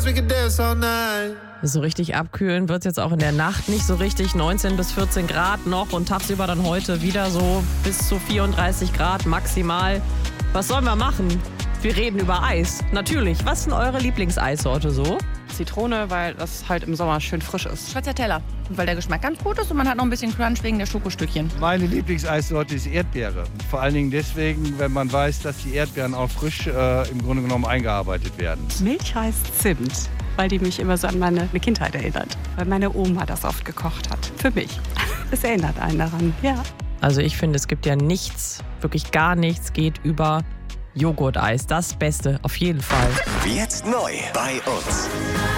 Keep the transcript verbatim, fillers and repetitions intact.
we could dance all night. So richtig abkühlen wird es jetzt auch in der Nacht nicht so richtig. neunzehn bis vierzehn Grad noch und tagsüber dann heute wieder so bis zu vierunddreißig Grad maximal. Was sollen wir machen? Wir reden über Eis. Natürlich. Was ist denn eure Lieblingseissorte so? Zitrone, weil das halt im Sommer schön frisch ist. Stracciatella, weil der Geschmack ganz gut ist und man hat noch ein bisschen Crunch wegen der Schokostückchen. Meine Lieblingseissorte ist Erdbeere. Vor allen Dingen deswegen, wenn man weiß, dass die Erdbeeren auch frisch äh, im Grunde genommen eingearbeitet werden. Milchreis Zimt, weil die mich immer so an meine Kindheit erinnert. Weil meine Oma das oft gekocht hat. Für mich. Es erinnert einen daran, ja. Also ich finde, es gibt ja nichts, wirklich gar nichts geht über Joghurteis. Das Beste, auf jeden Fall. Jetzt neu bei uns.